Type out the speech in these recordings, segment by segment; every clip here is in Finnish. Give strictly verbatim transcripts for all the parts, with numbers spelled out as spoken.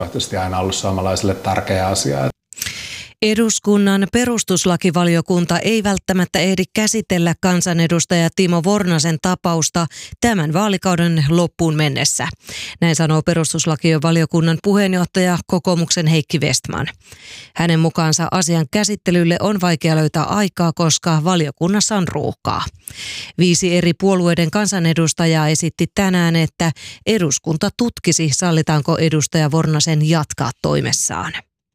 Toivottavasti aina ollut suomalaisille tärkeä asia. Eduskunnan perustuslakivaliokunta ei välttämättä ehdi käsitellä kansanedustaja Timo Vornasen tapausta tämän vaalikauden loppuun mennessä. Näin sanoo perustuslakivaliokunnan puheenjohtaja kokoomuksen Heikki Vestman. Hänen mukaansa asian käsittelylle on vaikea löytää aikaa, koska valiokunnassa on ruuhkaa. Viisi eri puolueiden kansanedustajaa esitti tänään, että eduskunta tutkisi, sallitaanko edustaja Vornasen jatkaa toimessaan.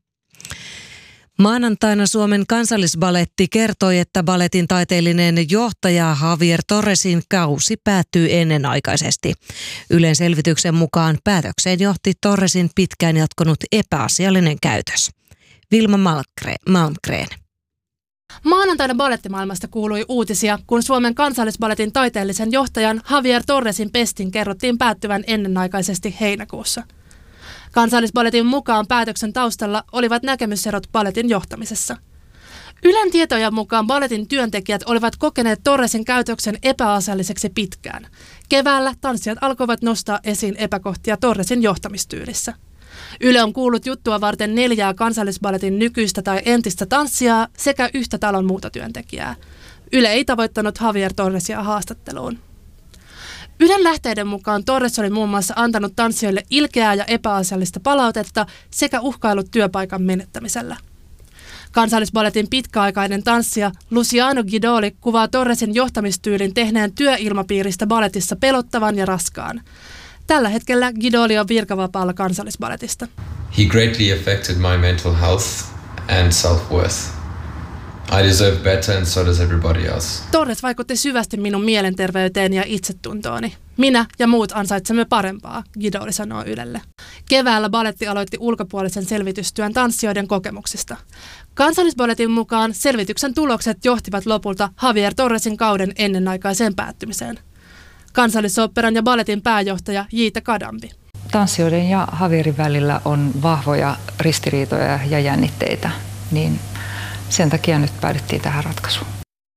Maanantaina Suomen Kansallisbaletti kertoi, että balletin taiteellinen johtaja Javier Torresin kausi päättyy ennenaikaisesti. Ylen selvityksen mukaan päätökseen johti Torresin pitkään jatkunut epäasiallinen käytös. Vilma Malmgren. Maanantaina ballettimaailmasta kuului uutisia, kun Suomen Kansallisballetin taiteellisen johtajan Javier Torresin pestin kerrottiin päättyvän ennenaikaisesti heinäkuussa. Kansallisballetin mukaan päätöksen taustalla olivat näkemyserot balletin johtamisessa. Ylen tietojen mukaan balletin työntekijät olivat kokeneet Torresin käytöksen epäasialliseksi pitkään. Keväällä tanssijat alkoivat nostaa esiin epäkohtia Torresin johtamistyylissä. Yle on kuullut juttua varten neljää Kansallisballetin nykyistä tai entistä tanssijaa sekä yhtä talon muuta työntekijää. Yle ei tavoittanut Javier Torresia haastatteluun. Ylen lähteiden mukaan Torres oli muun muassa antanut tanssijoille ilkeää ja epäasiallista palautetta sekä uhkailut työpaikan menettämisellä. Kansallisballetin pitkäaikainen tanssija Luciano Guidoli kuvaa Torresin johtamistyylin tehneen työilmapiiristä balletissa pelottavan ja raskaan. Tällä hetkellä Guidoli on virkavapaalla Kansallisballetista. He greatly affected my mental health and self-worth. I deserve better and so does everybody else. Torres vaikutti syvästi minun mielenterveyteeni ja itsetuntooni. Minä ja muut ansaitsemme parempaa, Guidoli sanoo Ylelle. Keväällä balletti aloitti ulkopuolisen selvitystyön tanssijoiden kokemuksista. Kansallisballetin mukaan selvityksen tulokset johtivat lopulta Javier Torresin kauden ennenaikaiseen päättymiseen. Kansallisoopperan ja balletin pääjohtaja Jiita Kadambi. Tanssijoiden ja Javierin välillä on vahvoja ristiriitoja ja jännitteitä, niin sen takia nyt päädyttiin tähän ratkaisuun.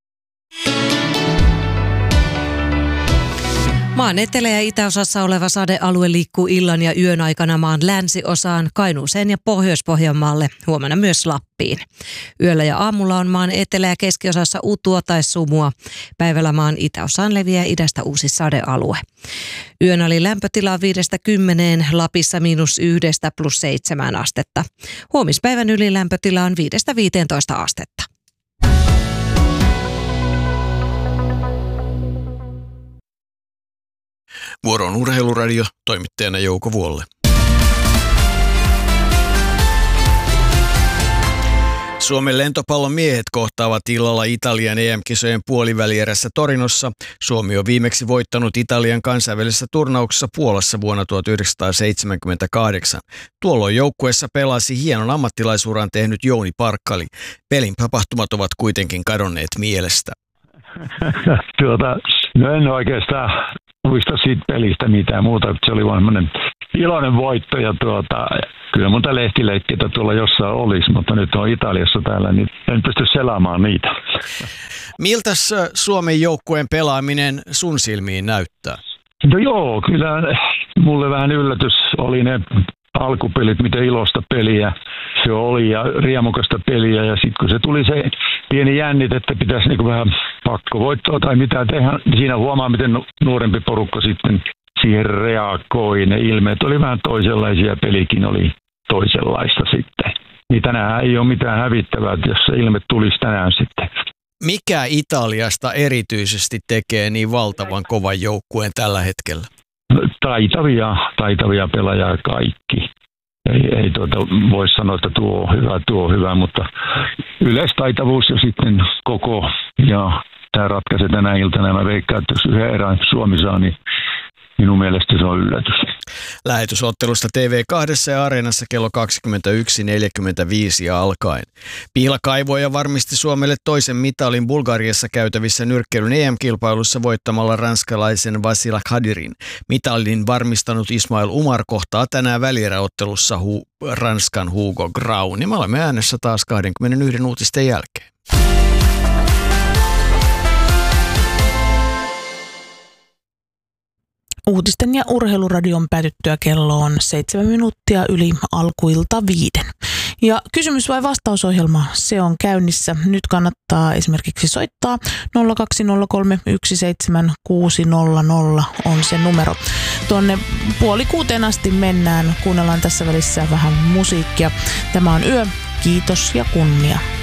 Maan etelä- ja itäosassa oleva sadealue liikkuu illan ja yön aikana maan länsiosaan, Kainuuseen ja Pohjois-Pohjanmaalle, huomenna myös Lappiin. Yöllä ja aamulla on maan etelä- ja keskiosassa utua tai sumua. Päivällä maan itäosaan leviää idästä uusi sadealue. Yön oli lämpötila viidestä kymmeneen, Lapissa miinus yhdestä plus seitsemään astetta. Huomispäivän ylilämpötila on viidestä viiteentoista astetta. Vuoro on Urheiluradio, toimittajana Jouko Vuolle. Suomen lentopallon miehet kohtaavat illalla Italian E M-kisojen puolivälierässä Torinossa. Suomi on viimeksi voittanut Italian kansainvälisessä turnauksessa Puolassa vuonna tuhatyhdeksänsataaseitsemänkymmentäkahdeksan. Tuolloin joukkueessa pelasi hienon ammattilaisuran tehnyt Jouni Parkkali. Pelin tapahtumat ovat kuitenkin kadonneet mielestä. tuota, no en oikeastaan muista siitä pelistä mitään muuta, se oli vaan semmoinen iloinen voitto ja tuota, kyllä monta lehtileikkiä tuolla jossain olisi, mutta nyt on Italiassa täällä, niin en pysty selaamaan niitä. Miltäs Suomen joukkueen pelaaminen sun silmiin näyttää? No joo, kyllä mulle vähän yllätys oli ne alkupelit, miten ilosta peliä se oli ja riemukasta peliä ja sitten kun se tuli se pieni jännit, että pitäisi niinku vähän pakkovoittoa tai mitä tehdä, niin siinä huomaa, miten nuorempi porukka sitten siihen reagoi. Ne ilmeet oli vähän toisenlaisia, pelikin oli toisenlaista sitten. Niin tänään ei ole mitään hävittävää, jos se ilme tulisi tänään sitten. Mikä Italiasta erityisesti tekee niin valtavan kovan joukkueen tällä hetkellä? Taitavia, taitavia pelaajia kaikki. Ei, ei tuota, voi sanoa, että tuo on hyvä, tuo on hyvä, mutta yleistaitavuus ja sitten koko, ja tämä ratkaisee tänä iltana. Mä veikkaan, että jos yhden erään Suomi saa, niin minun mielestä se on yllätys. Lähetysottelusta T V kaksi ja Areenassa kello kaksikymmentäyksi neljäkymmentäviisi alkaen. Pihlakaivoja varmisti Suomelle toisen mitalin Bulgariassa käytävissä nyrkkeilyn E M-kilpailussa voittamalla ranskalaisen Vasila Khadirin. Mitalin varmistanut Ismail Umar kohtaa tänään välieräottelussa hu- Ranskan Hugo Graun. Ja me olemme äänessä taas kaksikymmentäyksi uutisten jälkeen. Uutisten ja urheiluradion päätyttyä kello on seitsemän minuuttia yli alkuilta viiden. Ja kysymys vai vastausohjelma, se on käynnissä. Nyt kannattaa esimerkiksi soittaa nolla kaksi nolla kolme yksi seitsemän kuusi nolla nolla on se numero. Tuonne puoli kuuteen asti mennään. Kuunnellaan tässä välissä vähän musiikkia. Tämä on Yö. Kiitos ja kunnia.